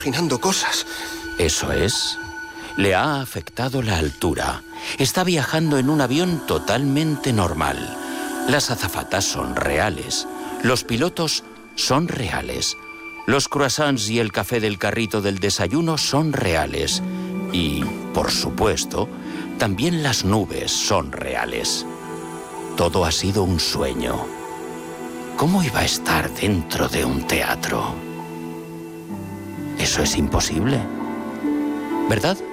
imaginando cosas. Eso es. Le ha afectado la altura. Está viajando en un avión totalmente normal. Las azafatas son reales. Los pilotos son reales. Los croissants y el café del carrito del desayuno son reales. Y, por supuesto, también las nubes son reales. Todo ha sido un sueño. ¿Cómo iba a estar dentro de un teatro? Eso es imposible, ¿verdad?